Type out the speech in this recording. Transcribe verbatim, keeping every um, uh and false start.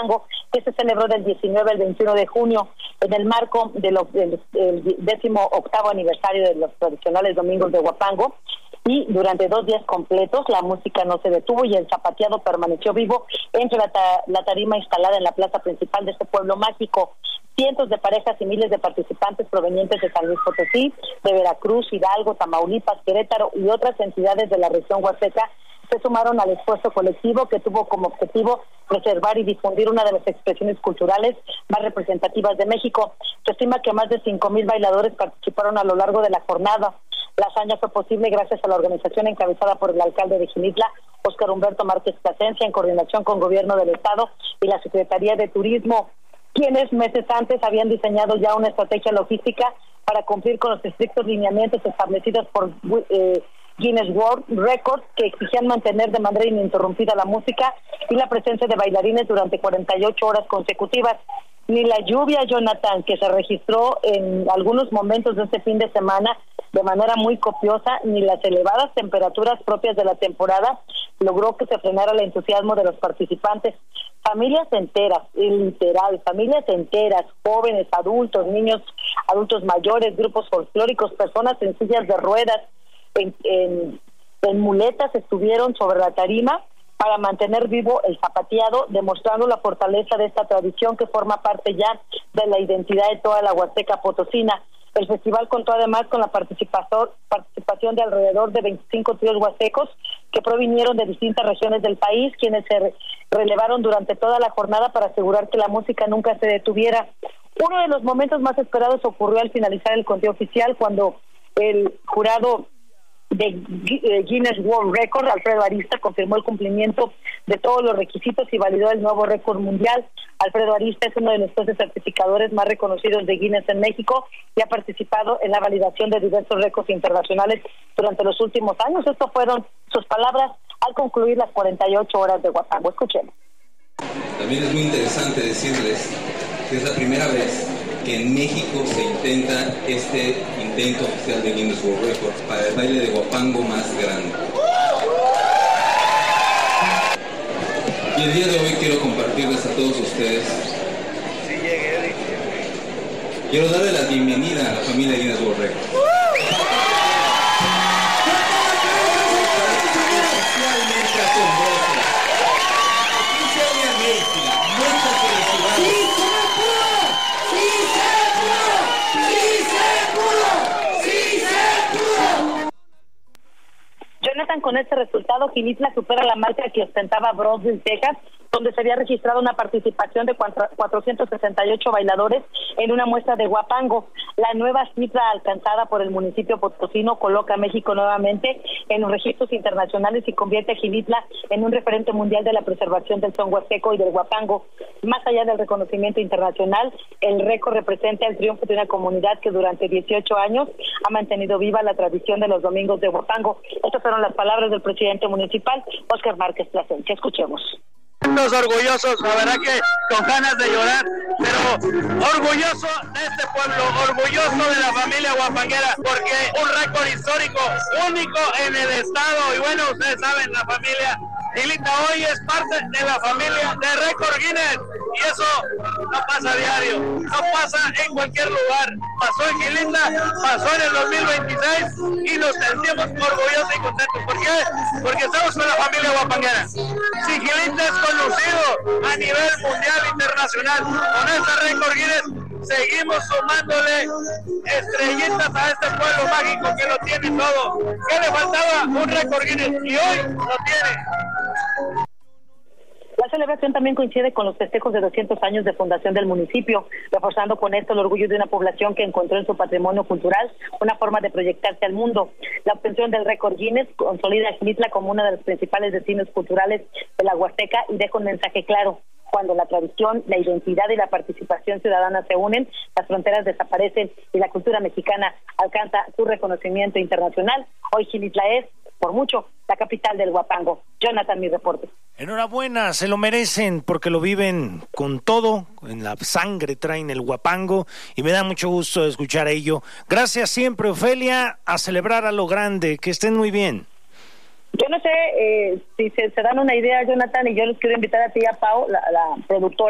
Huapango, que se celebró del diecinueve al veintiuno de junio en el marco de lo, del, del décimo octavo aniversario de los tradicionales domingos de Huapango. Y durante dos días completos la música no se detuvo y el zapateado permaneció vivo entre la, ta- la tarima instalada en la plaza principal de este pueblo mágico. Cientos de parejas y miles de participantes provenientes de San Luis Potosí, de Veracruz, Hidalgo, Tamaulipas, Querétaro y otras entidades de la región huasteca se sumaron al esfuerzo colectivo que tuvo como objetivo preservar y difundir una de las expresiones culturales más representativas de México. Se estima que más de cinco mil bailadores participaron a lo largo de la jornada. La hazaña fue posible gracias a la organización encabezada por el alcalde de Xilitla, Óscar Humberto Márquez Plasencia, en coordinación con Gobierno del Estado y la Secretaría de Turismo, quienes meses antes habían diseñado ya una estrategia logística para cumplir con los estrictos lineamientos establecidos por eh, Guinness World Records, que exigían mantener de manera ininterrumpida la música y la presencia de bailarines durante cuarenta y ocho horas consecutivas. Ni la lluvia, Jonathan, que se registró en algunos momentos de este fin de semana de manera muy copiosa, ni las elevadas temperaturas propias de la temporada logró que se frenara el entusiasmo de los participantes. Familias enteras, literal, familias enteras, jóvenes, adultos, niños, adultos mayores, grupos folclóricos, personas en sillas de ruedas, en, en, en muletas estuvieron sobre la tarima para mantener vivo el zapateado, demostrando la fortaleza de esta tradición que forma parte ya de la identidad de toda la Huasteca Potosina. El festival contó además con la participación, participación de alrededor de veinticinco tríos huastecos que provinieron de distintas regiones del país, quienes se re- relevaron durante toda la jornada para asegurar que la música nunca se detuviera. Uno de los momentos más esperados ocurrió al finalizar el conteo oficial, cuando el jurado de Guinness World Record, Alfredo Arista, confirmó el cumplimiento de todos los requisitos y validó el nuevo récord mundial. Alfredo Arista es uno de los jueces certificadores más reconocidos de Guinness en México y ha participado en la validación de diversos récords internacionales durante los últimos años. Estas fueron sus palabras al concluir las cuarenta y ocho horas de Huapango. Escuchemos. También es muy interesante decirles que es la primera vez que en México se intenta este intento oficial de Guinness World Records para el baile de Huapango más grande. Y el día de hoy quiero compartirles a todos ustedes, quiero darle la bienvenida a la familia Guinness World Records. Especialmente asombrosa. quince años México, muchas felicidades. Jonathan, con este resultado, Xilitla supera la marca que ostentaba Brownsville, Texas, donde se había registrado una participación de cuatrocientos sesenta y ocho bailadores en una muestra de Huapango. La nueva cifra alcanzada por el municipio potosino coloca a México nuevamente en los registros internacionales y convierte a Xilitla en un referente mundial de la preservación del son huasteco y del Huapango. Más allá del reconocimiento internacional, el récord representa el triunfo de una comunidad que durante dieciocho años ha mantenido viva la tradición de los domingos de Huapango. Estas fueron las palabras del presidente municipal, Óscar Márquez Plasencia. Escuchemos. Orgullosos, la verdad que con ganas de llorar, pero orgulloso de este pueblo, orgulloso de la familia huapanguera, porque un récord histórico, único en el estado, y bueno, ustedes saben, la familia Xilitla hoy es parte de la familia de Récord Guinness, y eso no pasa a diario, no pasa en cualquier lugar. Pasó en Xilitla, pasó en el dos mil veintiséis, y nos sentimos orgullosos y contentos. ¿Por qué? Porque estamos con la familia huapanguera. Si Xilitla es conocido a nivel mundial, internacional, con este Récord Guinness, seguimos sumándole estrellitas a este pueblo mágico que lo tiene todo. ¿Qué le faltaba? Un Récord Guinness, y hoy lo tiene. La celebración también coincide con los festejos de doscientos años de fundación del municipio, reforzando con esto el orgullo de una población que encontró en su patrimonio cultural una forma de proyectarse al mundo. La obtención del récord Guinness consolida a Xilitla como uno de los principales destinos culturales de la Huasteca y deja un mensaje claro: cuando la tradición, la identidad y la participación ciudadana se unen, las fronteras desaparecen y la cultura mexicana alcanza su reconocimiento internacional. Hoy Xilitla es, por mucho, la capital del Huapango. Jonathan, mi reporte. Enhorabuena, se lo merecen porque lo viven con todo, en la sangre traen el Huapango y me da mucho gusto escuchar ello. Gracias siempre, Ofelia, a celebrar a lo grande, que estén muy bien. Yo no sé eh, si se, se dan una idea, Jonathan, y yo les quiero invitar a ti y a Pau, la, la productora,